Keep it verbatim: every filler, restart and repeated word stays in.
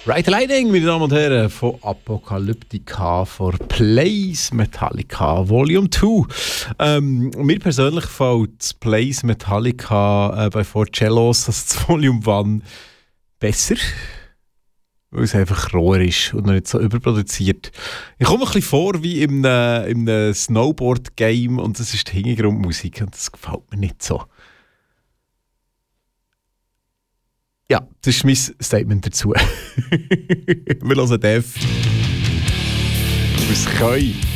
Ride the Lightning, meine Damen und Herren, von Apocalyptica for Plays Metallica Volume zwei. Ähm, mir persönlich fällt das Plays Metallica äh, bei Four Cellos, also das Volume eins, besser. Weil es einfach roher ist und noch nicht so überproduziert. Ich komme ein bisschen vor wie in einem, in einem Snowboard-Game und das ist die Hintergrundmusik und das gefällt mir nicht so. Ja, das ist mein Statement dazu. Wir hören Def. Wir können.